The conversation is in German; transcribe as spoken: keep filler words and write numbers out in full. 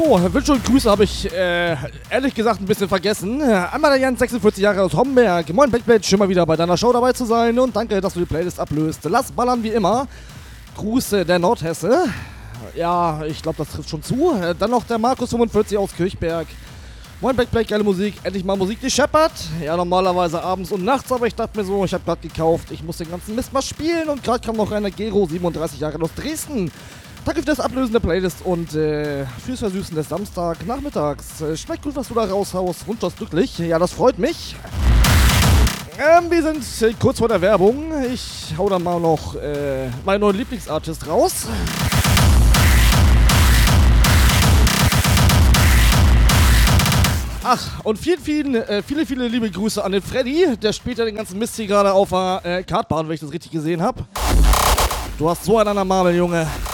So, Wünsche und Grüße habe ich äh, ehrlich gesagt ein bisschen vergessen. Einmal der Jan, sechsundvierzig Jahre aus Homberg. Moin Backbench, schön mal wieder bei deiner Show dabei zu sein und danke, dass du die Playlist ablöst. Lass ballern wie immer. Grüße der Nordhesse. Ja, ich glaube, das trifft schon zu. Dann noch der Markus fünfundvierzig aus Kirchberg. Moin Backbench, geile Musik. Endlich mal Musik, die scheppert. Ja, normalerweise abends und nachts, aber ich dachte mir so, ich habe gerade gekauft, ich muss den ganzen Mist mal spielen und gerade kam noch eine Gero, siebenunddreißig Jahre aus Dresden. Danke für das Ablösen der Playlist und äh, fürs Versüßen des Samstagnachmittags. Äh, schmeckt gut, was du da raushaust. Wunschlos glücklich. Ja, das freut mich. Ähm, wir sind äh, kurz vor der Werbung. Ich hau dann mal noch äh, meinen neuen Lieblingsartist raus. Ach, und vielen, vielen, äh, viele, viele liebe Grüße an den Freddy. Der spielt ja den ganzen Mist hier gerade auf der äh, Kartbahn, wenn ich das richtig gesehen habe. Du hast so einen an der Marmel, Junge.